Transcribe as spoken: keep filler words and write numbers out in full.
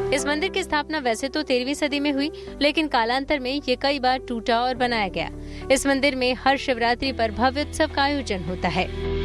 इस मंदिर की स्थापना वैसे तो तेरहवीं सदी में हुई, लेकिन कालांतर में ये कई बार टूटा और बनाया गया। इस मंदिर में हर शिवरात्रि पर भव्य उत्सव का आयोजन होता है।